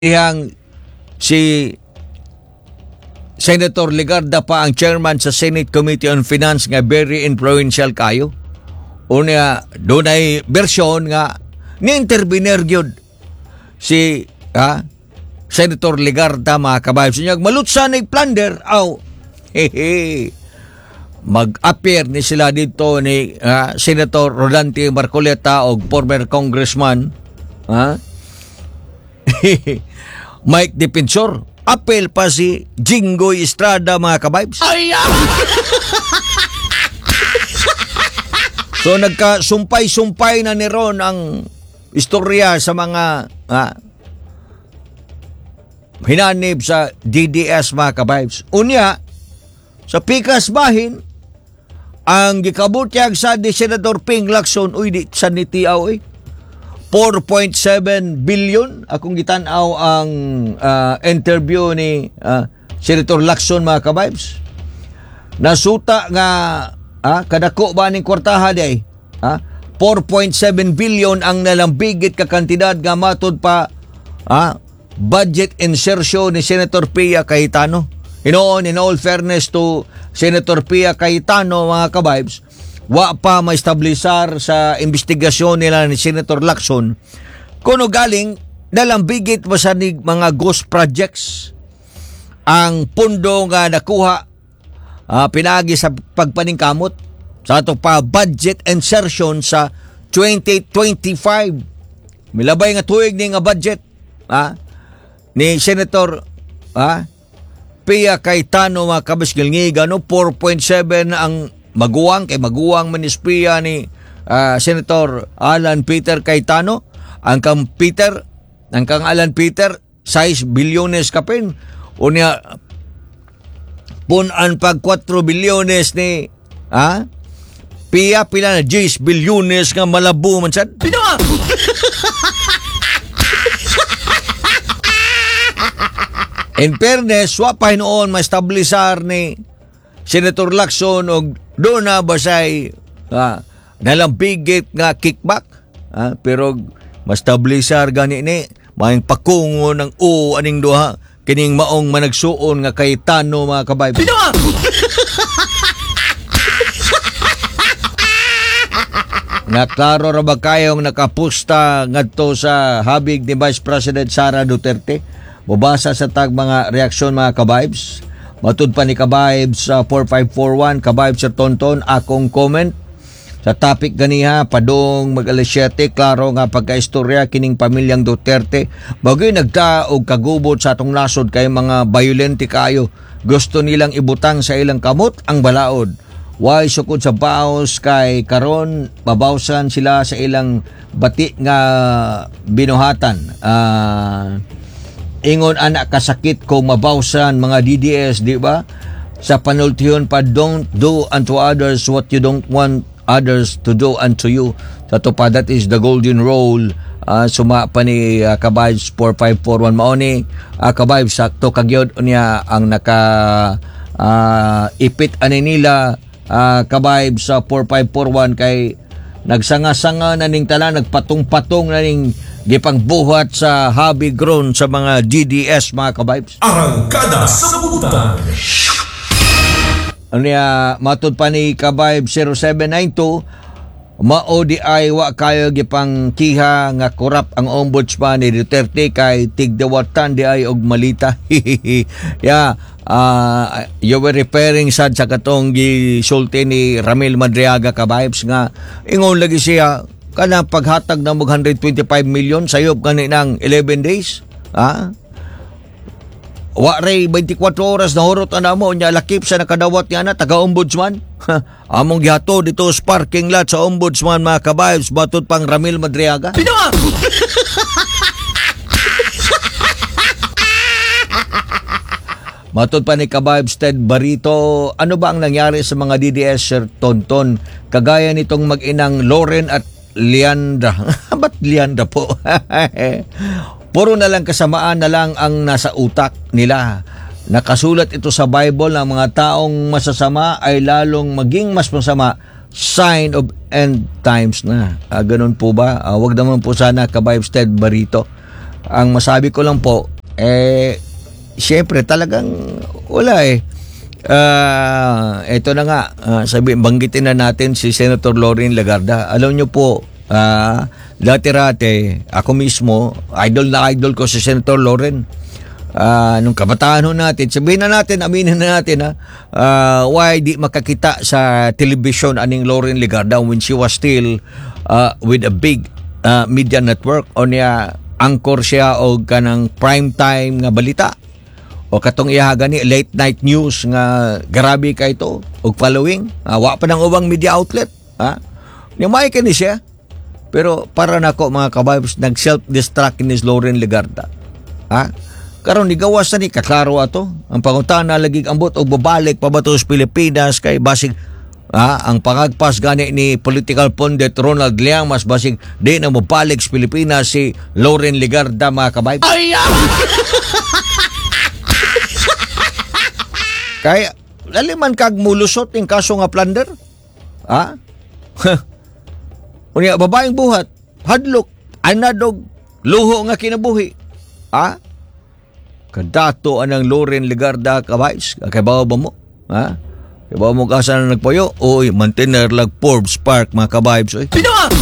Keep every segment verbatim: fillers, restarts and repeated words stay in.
Ihang si Senator Legarda pa ang chairman sa Senate Committee on Finance nga very influential kayo. Unya doon ay bersyon nga ni-intervener gyud si ha, Senator Legarda mga kabayan. So, malutsan ay plunder. Aw, hehe. Mag-appear ni sila dito ni uh, Senator Rodante Marcoleta o former congressman ha? Mike Defensor. Apel pa si Jinggoy Estrada mga kabibes. Ay, so nagkasumpay-sumpay na ni Ron ang istorya sa mga ah, hinanib sa D D S mga kabibes. Unya, sa pikas bahin, ang gikabutyag sa di Senador Ping Lacson, uy, di sa nitiaw eh. four point seven billion akong gitanaw ang uh, interview ni uh, Senator Lacson mga kabibes. Nasuta nga ah, kadako ba ning kwartaha day? Ah, four point seven billion ang nalambigit ka kantidad nga matud pa ah, budget insertion ni Senator Pia Cayetano. Hinoon, in all fairness to Senator Pia Cayetano mga kabibes, wa pa maestablisar sa investigasyon nila ni Senator Lacson kuno galing nalambigit ba sa mga ghost projects ang pundo nga nakuha uh, pinagi sa pagpaningkamot sa ato pa budget insertion sa twenty twenty-five. Milabay nga tuig ni nga budget ha, ni Senator ha, Pia Cayetano mga kabisgilngiga no, four point seven ang maguwang kay maguwang manispiya ni uh, Senator Alan Peter Cayetano. Ang kang Peter, ang kang Alan Peter, six bilyones kapin. Unya punan pag four bilyones ni ha? Pia pila na ten bilyones nga malabo man sad. Pinawa. In fairness, wa pa noon ma-establisar ni Senator Lacson og doon na basay ah, nalambigit nga kickback ah, pero ma-establisar gani ni maing pakungo ng o aning duha kining maong managsuon nga Cayetano mga kabay. Nga klaro ra ba kayong nakapusta ngadto sa habig ni Vice President Sara Duterte? Mubasa sa tag mga reaksyon mga kabibes. Matud pa ni kabibes sa uh, four five four one, kabibes Sir Tonton, akong comment sa topic ganiha padong mag-alas siyete, klaro nga pagkaistorya kining pamilyang Duterte. Bagoy nagta og kagubot sa atong nasod kay mga violente kayo. Gusto nilang ibutang sa ilang kamot ang balaod. Why sukod sa baos kay karon babawsan sila sa ilang bati nga binuhatan. Ah... Uh, Ingon anak kasakit kung mabawsan mga D D S, di ba? Sa panultiyon pa, don't do unto others what you don't want others to do unto you. Sa to pa, that is the golden rule. Uh, suma pa ni uh, Kabayb four five four one maoni. Uh, Kabayb, sakto kagyod niya ang naka uh, ipit ani nila uh, Kabayb sa four five four one kay nagsanga-sanga na ning tala, nagpatong-patong na ning gipang buhat sa hobby grown sa mga D D S mga kabibes. Arangkada sa Butan. Ano ya, matud pa ni Kabayb zero seven nine two, mao di ay wa kayo gipang kiha nga korap ang ombudsman ni Duterte kay tigdawatan di ay og malita. Yeah, uh, you were referring sad sa katong gisulti ni Ramil Madriaga Kabaybs nga ingon lagi siya kana paghatag ng mag one hundred twenty-five million sayop kani ng eleven days. Ha? Wa ray twenty-four oras na horot ana mo nya lakip sa nakadawat niya na taga-ombudsman. Among gihato dito sa parking lot sa ombudsman mga kabayos batud pang Ramil Madriaga. Pinawa! Matud pa ni Kabibes Ted Barito, ano ba ang nangyari sa mga D D S Sir Tonton? Kagaya nitong mag-inang Lauren at Leandra. Ba't Leandra po? Puro na lang kasamaan na lang ang nasa utak nila. Nakasulat ito sa Bible na mga taong masasama ay lalong maging mas masama. Sign of end times na. Ah, ganun po ba? Ah, wag naman po sana Kabibes Ted Barito. ang masabi ko lang po, eh, siyempre talagang wala eh. Uh, ito na nga, uh, sabi, banggitin na natin si Senator Loren Legarda. Alam nyo po, uh, dati-rate, ako mismo, idol na idol ko si Senator Loren. Uh, nung kabataan ho natin, sabihin na natin, aminin na natin, ha, uh, why di makakita sa television aning Loren Legarda when she was still uh, with a big uh, media network o niya anchor siya o kanang prime time nga balita o katong iha gani late night news nga grabe kay ito og following, uh, wa pa nang ubang media outlet, ha, ni may kani siya. Pero para nako mga kabayos, nag self-destruct ni Loren Legarda, ha. Karon ni gawas na ni kaklaro ato ang pangutana lagi ambot og babalik pa ba to sa Pilipinas kay basig, ha, ang pangagpas gani ni political pundit Ronald Liang mas basig di na mobalik sa Pilipinas si Loren Legarda mga kabayos. Ay! Kaya laliman kag mulusot ning kaso nga plunder, ha. Unya babaeng buhat hadlok anadog luho nga kinabuhi, ha. Kadato anang Loren Legarda kabayos, kay bawa ba mo, ha? Kay bawa mo kasa na nagpayo, oy, mantener lag Forbes Park mga kabayos, oy. Pinawa!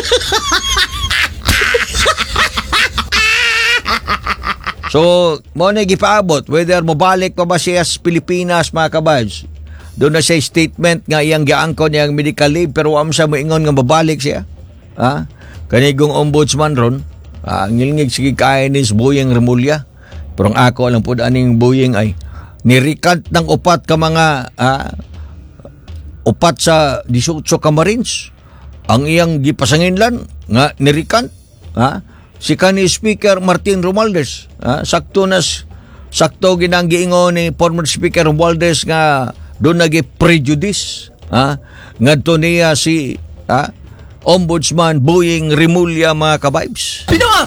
So, mo na gipaabot, whether mobalik pa ba siya sa Pilipinas mga kabayos, doon na siya statement nga iyang giangkon niyang medical leave, pero am siya moingon nga mabalik siya, ha? Kanigong ombudsman ron, ang ngilngig sige kain ni Buyeng Remulla. Pero ang ako alam po aning Buyeng ay nirikant ng upat ka mga ah, upat sa eighteen ka Marines. Ang iyang gipasanginlan nga nirikant, ha, si kanhi Speaker Martin Romualdez, ha, sakto nas sakto ginang giingon ni former Speaker Romualdez nga doon nagi prejudice, ha, ngadto niya si, ha, Ombudsman Buyeng Remulla mga kabibes. Pinawa!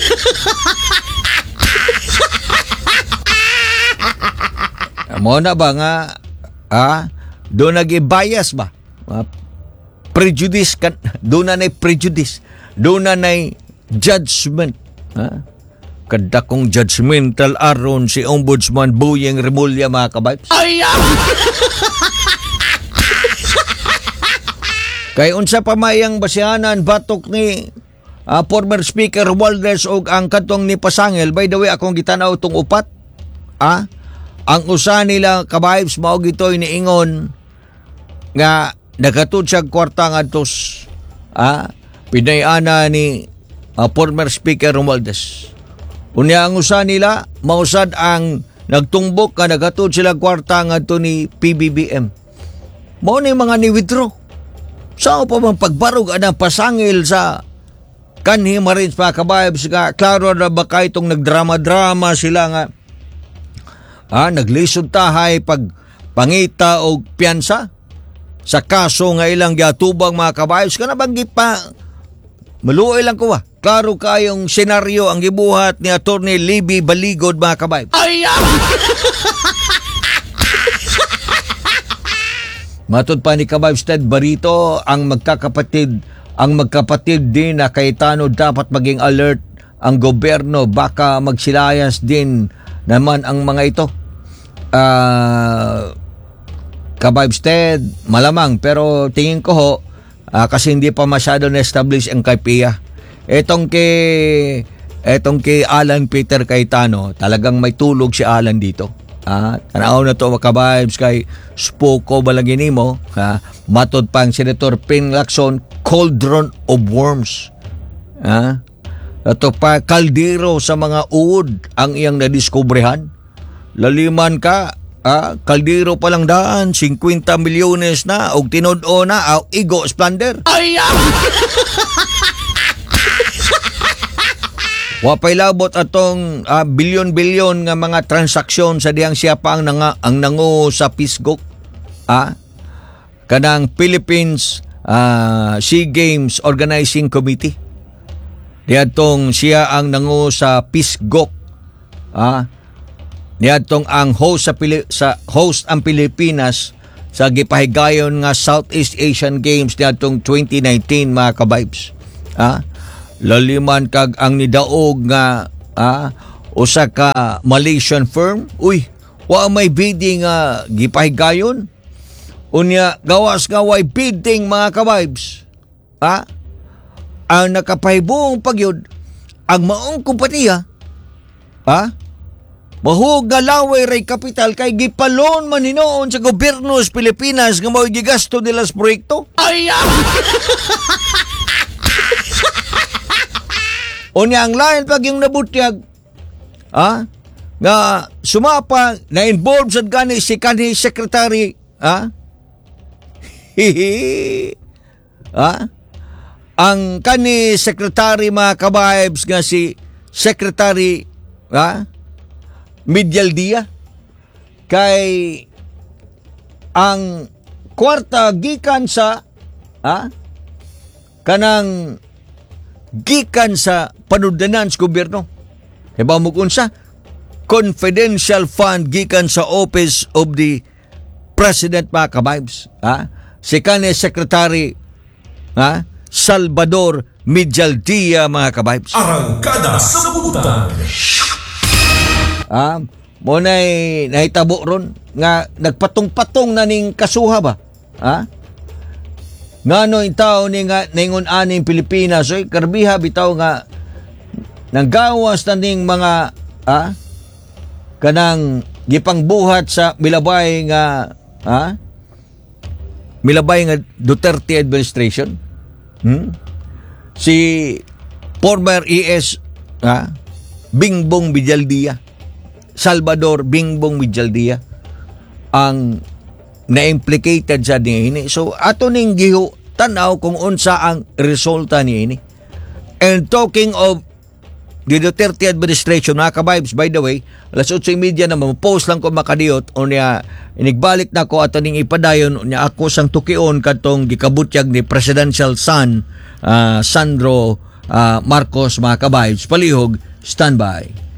Mo na ba nga, ah, doon nag-bias ba? Ah, prejudice, kan, doon na na prejudice, doon na na judgment. Ah, kada kong judgmental aron si Ombudsman Buyeng Remulla mga kabibes. Ay! Kay unsa pa mayang basihanan batok ni ah, former Speaker Romualdez og ang katong ni Pasangil. By the way, akong gitanaw tong upat, ah, ang usa nila kabibes mao gitoy niingon nga nagatud siya kwarta ngadtos, ah, pinay-ana ni uh, former Speaker Romualdez. Unya ang usa nila mausad ang nagtumbok nga nagatud sila kwarta ngadto ni P B B M. Mao ni mga ni-withdraw. Sao pa bang pagbarog anang pasangil sa kanhi Marines pa kabibes nga klaro na ba kay itong nagdrama-drama sila nga, ah, naglisod tahay pag pangita o piyansa sa kaso nga ilang giatubang mga kabayos ka na banggi pa maluoy lang ko ba. Klaro kayong senaryo ang gibuhat ni Attorney Libby Baligod mga kabayos. Ay! Matod pa ni Kabayos Ted Barito, ang magkakapatid ang magkapatid din na Cayetano dapat maging alert ang gobyerno, baka magsilayas din naman ang mga ito. Uh, Kabayos Ted, malamang, pero tingin ko ho, uh, kasi hindi pa masyado na-establish ang kay Pia. Etong kay, etong kay Alan Peter Cayetano, talagang may tulog si Alan dito. Ah, tanaw na to makabibes kay Spoko balagini mo, ha, matod pang Senator Ping Lacson, cauldron of worms. Ha? Ato pa kaldero sa mga uod ang iyang nadiskobrehan. Laliman ka, ah, kaldero pa lang daan, fifty milyones na og tinud-o na aw igo splander. Ay! Wapay labot atong uh, bilyon-bilyon nga mga transaksyon sa diyang siya pa ang, nanga, ang nangu sa Pisgok. Ah? Kanang Philippines uh, SEA Games Organizing Committee. Diadtong siya ang nangu sa Pisgok. Ah? Diadtong ang host sa, Pili- sa host ang Pilipinas sa gipahigayon nga Southeast Asian Games diadtong twenty nineteen mga kabibes. Ah? Laliman kag ang nidaog nga ah, usa ka Malaysian firm, uy, wa may bidding nga gipahigayon. Unya gawas nga way bidding mga ka-vibes. Ha? Ang nakapahibong pagyud ang maong kumpanya, ha? Mahug nga laway ray kapital kay gipalon man hinoon sa gobyerno sa Pilipinas nga mao gigasto nila sa proyekto. Ay! Unya ang lain pag yung nabutyag, ha? Nga sumapa na involved sa gani si kanhi secretary, ha? Hihi. Ha? Ang kani secretary mga kabahibs nga si Secretary, ha? Medialdia kay ang kwarta gikan sa, ha? Kanang gikan sa panudanan sa gobyerno. Iba mo unsa? Confidential fund gikan sa Office of the President mga kabahibs, ha? Si kani Secretary, ha? Salvador Medialdia mga kabahibs. Arangkada sa Butan. Ah, mo nay nahitabo ron nga nagpatong-patong na ning kasuha ba? Ha? Ngano in tao ni nga ningon aning Pilipinas oy karbiha bitaw nga nanggawas na ning mga ah kanang gipangbuhat sa milabay nga ha? Milabay nga Duterte administration. Hmm? Si former E S ha? Bingbong Medialdia, Salvador Bingbong Medialdia ang na-implicated sa niini. So ato ning giho tanaw kung unsa ang resulta niini. And talking of the Duterte administration, mga ka-vibes, by the way, alas otso media na mapost lang ko makadiyot o niya inigbalik na ko ato ning ipadayon niya ako sang tukion katong gikabutyag ni presidential son uh, Sandro uh, Marcos, mga ka-vibes. Palihog, standby.